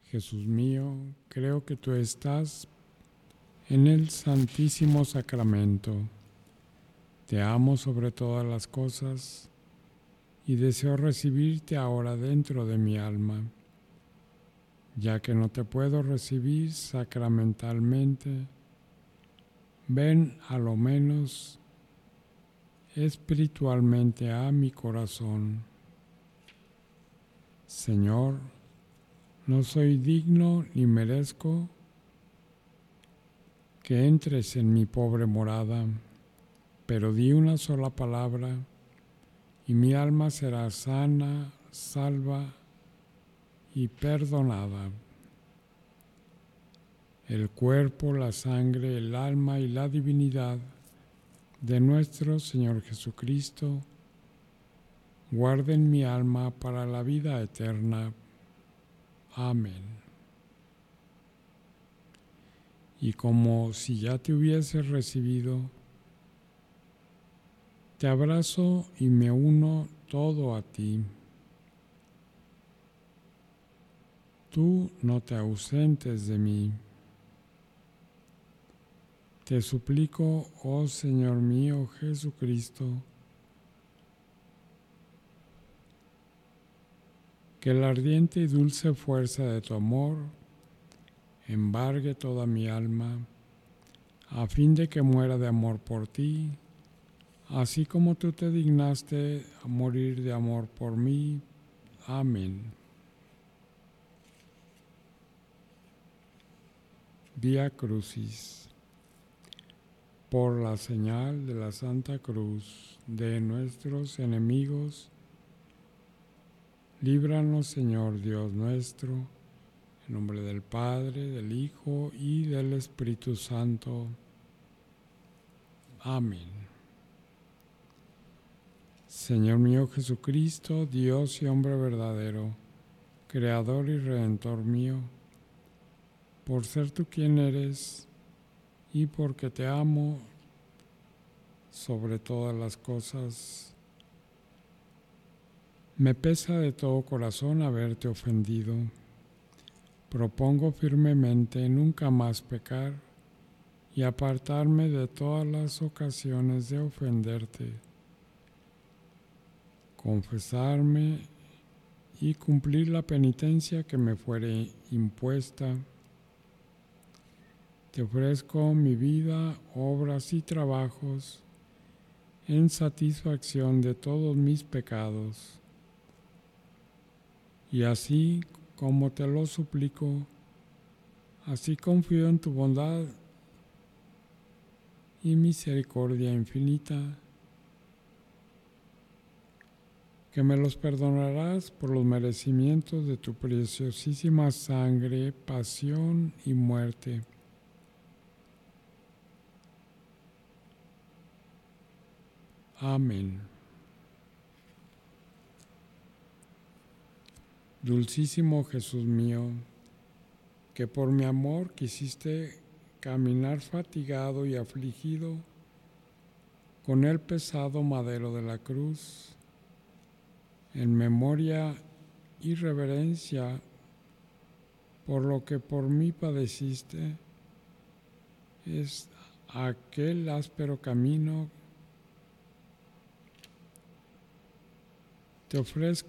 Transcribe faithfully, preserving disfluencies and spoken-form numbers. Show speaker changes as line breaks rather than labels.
Jesús mío, creo que tú estás en el Santísimo Sacramento. Te amo sobre todas las cosas y deseo recibirte ahora dentro de mi alma. Ya que no te puedo recibir sacramentalmente, ven a lo menos espiritualmente a mi corazón. Señor, no soy digno ni merezco que entres en mi pobre morada, pero di una sola palabra y mi alma será sana, salva y perdonada. El cuerpo, la sangre, el alma y la divinidad de nuestro Señor Jesucristo guarden mi alma para la vida eterna. Amén. Y como si ya te hubieses recibido, te abrazo y me uno todo a ti. Tú no te ausentes de mí. Te suplico, oh Señor mío Jesucristo, que la ardiente y dulce fuerza de tu amor embargue toda mi alma, a fin de que muera de amor por ti, así como tú te dignaste a morir de amor por mí. Amén. Vía Crucis. Por la señal de la Santa Cruz de nuestros enemigos, líbranos, Señor Dios nuestro, en nombre del Padre, del Hijo y del Espíritu Santo. Amén. Señor mío Jesucristo, Dios y hombre verdadero, Creador y Redentor mío, por ser tú quien eres y porque te amo sobre todas las cosas, me pesa de todo corazón haberte ofendido. Propongo firmemente nunca más pecar y apartarme de todas las ocasiones de ofenderte, confesarme y cumplir la penitencia que me fuere impuesta. Te ofrezco mi vida, obras y trabajos en satisfacción de todos mis pecados. Y así como te lo suplico, así confío en tu bondad y misericordia infinita, que me los perdonarás por los merecimientos de tu preciosísima sangre, pasión y muerte. Amén. Dulcísimo Jesús mío, que por mi amor quisiste caminar fatigado y afligido con el pesado madero de la cruz, en memoria y reverencia por lo que por mí padeciste, es aquel áspero camino. Te ofrezco